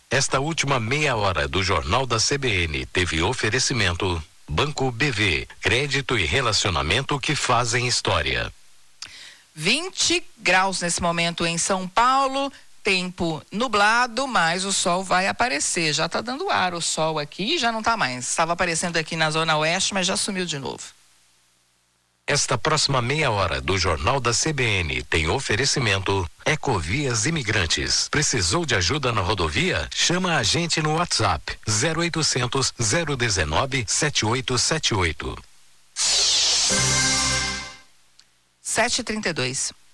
Esta última meia hora do Jornal da CBN teve oferecimento Banco BV, crédito e relacionamento que fazem história. 20 graus nesse momento em São Paulo, tempo nublado, mas o sol vai aparecer. Já está dando ar o sol aqui, já não está mais. Estava aparecendo aqui na Zona Oeste, mas já sumiu de novo. Esta próxima meia hora do Jornal da CBN tem oferecimento Ecovias Imigrantes. Precisou de ajuda na rodovia? Chama a gente no WhatsApp 0800 019 7878. 7h32.